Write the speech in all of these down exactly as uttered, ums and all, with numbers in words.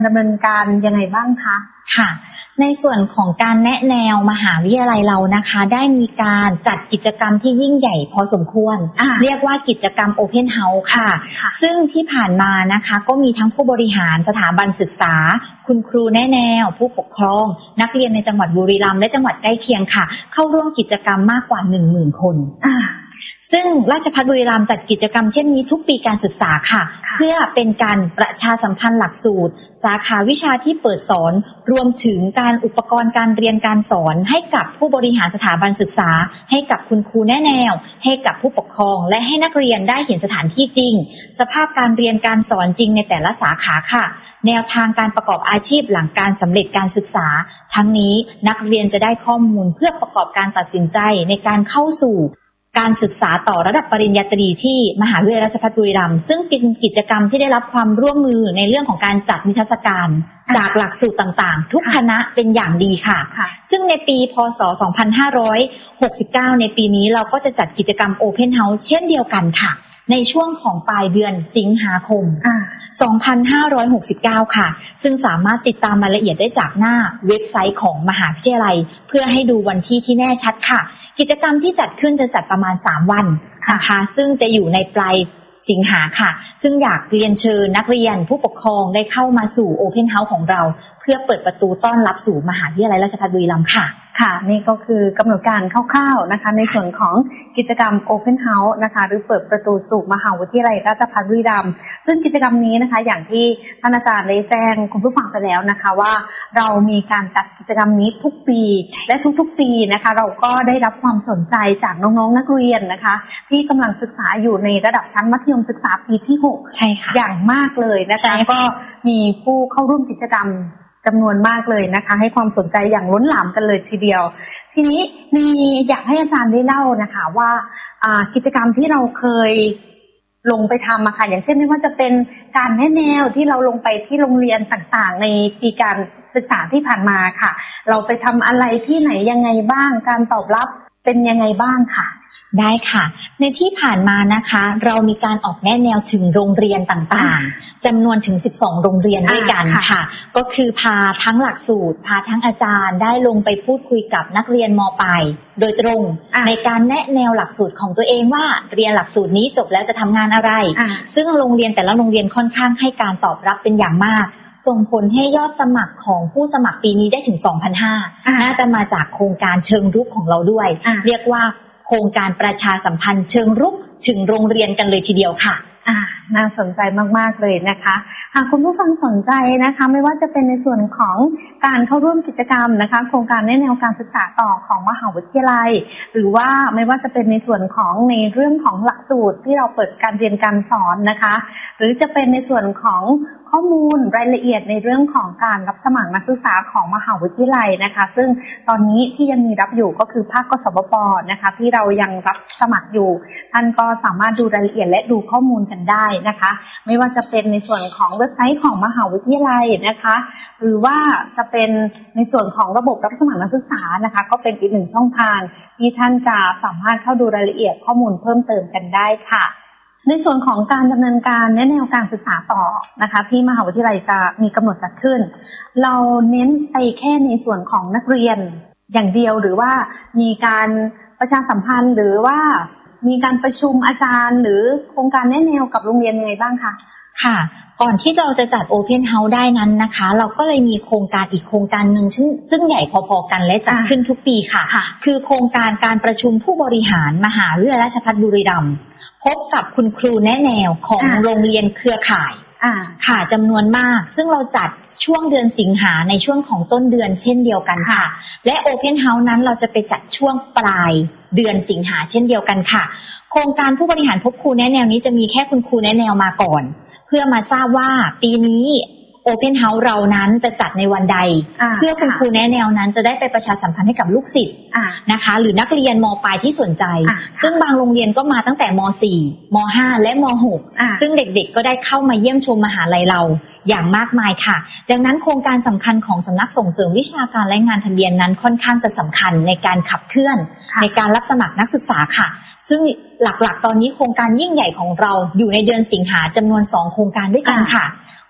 ดำเนินการยังไงบ้างคะค่ะในส่วนของการแนะแนวมหาวิทยาลัยเรานะคะได้มีการจัดกิจกรรมที่ยิ่งใหญ่พอสมควรเรียกว่ากิจกรรม Open House ค่ะซึ่งที่ผ่านมานะคะก็มีทั้งผู้บริหารสถาบันศึกษาคุณครูแนะแนวผู้ปกครองนักเรียนในจังหวัดบุรีรัมย์และจังหวัดใกล้เคียงค่ะเข้าร่วมกิจกรรมมากกว่า หนึ่งหมื่น คนซึ่งราชภัฏบุรีรัมย์จัดกิจกรรมเช่นนี้ทุกปีการศึกษาค่ะเพื่อเป็นการประชาสัมพันธ์หลักสูตรสาขาวิชาที่เปิดสอนรวมถึงการอุปกรณ์การเรียนการสอนให้กับผู้บริหารสถาบันศึกษาให้กับคุณครูแนะแนวให้กับผู้ปกครองและให้นักเรียนได้เห็นสถานที่จริงสภาพการเรียนการสอนจริงในแต่ละสาขาค่ะแนวทางการประกอบอาชีพหลังการสำเร็จการศึกษาทั้งนี้นักเรียนจะได้ข้อมูลเพื่อประกอบการตัดสินใจในการเข้าสู่การศึกษาต่อระดับปริญญาตรีที่มหาวิทยาลัยราชภัฏบุรีรัมย์ซึ่งเป็นกิจกรรมที่ได้รับความร่วมมือในเรื่องของการจัดนิทรรศการจากหลักสูตรต่างๆทุกคณะเป็นอย่างดีค่ะซึ่งในปีพ.ศ. สองพันห้าร้อยหกสิบเก้าในปีนี้เราก็จะจัดกิจกรรม Open House เช่นเดียวกันค่ะในช่วงของปลายเดือนสิงหาคมสองพันห้าร้อยหกสิบเก้าค่ะซึ่งสามารถติดตามรายละเอียดได้จากหน้าเว็บไซต์ของมหาวิทยาลัยเพื่อให้ดูวันที่ที่แน่ชัดค่ะกิจกรรมที่จัดขึ้นจะจัดประมาณสามวันนะคะซึ่งจะอยู่ในปลายสิงหาค่ะซึ่งอยากเรียนเชิญนักเรียนผู้ปกครองได้เข้ามาสู่ Open House ของเราเพื่อเปิดประตูต้อนรับสู่มหาวิทยาลัยราชภัฏบุรีรัมย์ค่ะค่ะนี่ก็คือกำหนดการคร่าวๆนะคะในส่วนของกิจกรรม Open House นะคะหรือเปิดประตูสู่มหาวิทยาลัยราชภัฏบุรีรัมย์ซึ่งกิจกรรมนี้นะคะอย่างที่ท่านอาจารย์ได้แจ้งคุณผู้ฟังไปแล้วนะคะว่าเรามีการจัดกิจกรรมนี้ทุกปีและทุกๆปีนะคะเราก็ได้รับความสนใจจากน้องๆนักเรียนนะคะที่กำลังศึกษาอยู่ในระดับชั้นมัธยมศึกษาปีที่หกใช่ค่ะอย่างมากเลยนะคะก็มีผู้เข้าร่วมกิจกรรมจำนวนมากเลยนะคะให้ความสนใจอย่างล้นหลามกันเลยทีเดียวทีนี้มีอยากให้อาจารย์ได้เล่านะคะว่ากิจกรรมที่เราเคยลงไปทำอะค่ะอย่างเช่นไม่ว่าจะเป็นการแนะแนวที่เราลงไปที่โรงเรียนต่างๆในปีการศึกษาที่ผ่านมาค่ะเราไปทำอะไรที่ไหนยังไงบ้างการตอบรับเป็นยังไงบ้างค่ะได้ค่ะในที่ผ่านมานะคะเรามีการออกแนะแนวถึงโรงเรียนต่างๆจำนวนถึงสิบสองโรงเรียนด้วยกันค่ะก็คือพาทั้งหลักสูตรพาทั้งอาจารย์ได้ลงไปพูดคุยกับนักเรียนม.ปลายโดยตรงในการแนะแนวหลักสูตรของตัวเองว่าเรียนหลักสูตรนี้จบแล้วจะทำงานอะไรซึ่งโรงเรียนแต่ละโรงเรียนค่อนข้างให้การตอบรับเป็นอย่างมากส่งผลให้ยอดสมัครของผู้สมัครปีนี้ได้ถึง สองพันห้าร้อย น่าจะมาจากโครงการเชิงรุกของเราด้วยเรียกว่าโครงการประชาสัมพันธ์เชิงรุกถึงโรงเรียนกันเลยทีเดียวค่ะอ่าน่าสนใจมากๆเลยนะคะหากคุณผู้ฟังสนใจนะคะไม่ว่าจะเป็นในส่วนของการเข้าร่วมกิจกรรมนะคะโครงการแนะแนวการศึกษาต่อของมหาวิทยาลัยหรือว่าไม่ว่าจะเป็นในส่วนของในเรื่องของหลักสูตรที่เราเปิดการเรียนการสอนนะคะหรือจะเป็นในส่วนของข้อมูลรายละเอียดในเรื่องของการรับสมัครนักศึกษาของมหาวิทยาลัยนะคะซึ่งตอนนี้ที่ยังมีรับอยู่ก็คือภาคกสบป.นะคะที่เรายังรับสมัครอยู่ท่านก็สามารถดูรายละเอียดและดูข้อมูลกันได้นะคะไม่ว่าจะเป็นในส่วนของเว็บไซต์ของมหาวิทยาลัยนะคะหรือว่าจะเป็นในส่วนของระบบรับสมัครนักศึกษานะคะก็เป็นอีกหนึ่งช่องทางที่ท่านจะสามารถเข้าดูรายละเอียดข้อมูลเพิ่มเติมกันได้ค่ะในส่วนของการดำเนินการแนะแนวการศึกษาต่อนะคะที่มหาวิทยาลัยจะมีกำหนดจัดขึ้นเราเน้นไปแค่ในส่วนของนักเรียนอย่างเดียวหรือว่ามีการประชาสัมพันธ์หรือว่ามีการประชุมอาจารย์หรือโครงการแนะแนวกับโรงเรียนยังไงบ้างคะค่ะก่อนที่เราจะจัด Open House ได้นั้นนะคะเราก็เลยมีโครงการอีกโครงการหนึ่งซึ่งซึ่งใหญ่พอๆกันและจัดขึ้นทุกปีค่ะคือโครงการการประชุมผู้บริหารมหาวิทยาลัยราชภัฏบุรีรัมย์พบกับคุณครูแนะแนวของโรงเรียนเครือข่ายค่ะจำนวนมากซึ่งเราจัดช่วงเดือนสิงหาในช่วงของต้นเดือนเช่นเดียวกันค่ะและ Open House นั้นเราจะไปจัดช่วงปลายเดือนสิงหาเช่นเดียวกันค่ะโครงการผู้บริหารพบครูแนะแนวนี้จะมีแค่คุณครูแนะแนวมาก่อนเพื่อมาทราบว่าปีนี้ Open House เรานั้นจะจัดในวันใดเพื่อคุณครูแนะแนวนั้นจะได้ไปประชาสัมพันธ์ให้กับลูกศิษย์นะคะหรือนักเรียนม.ปลายที่สนใจซึ่งบางโรงเรียนก็มาตั้งแต่ม.สี่ ม.ห้า และม.หก ซึ่งเด็กๆก็ได้เข้ามาเยี่ยมชมมหาลัยเราอย่างมากมายค่ะดังนั้นโครงการสำคัญของสำนักส่งเสริมวิชาการและงานทะเบียนนั้นค่อนข้างจะสำคัญในการขับเคลื่อนในการรับสมัครนักศึกษาค่ะซึ่งหลักๆตอนนี้โครงการยิ่งใหญ่ของเราอยู่ในเดือนสิงหาจำนวนสองโครงการด้วยกันค่ะ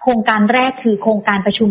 โครงการแรกคือโครงการประชุม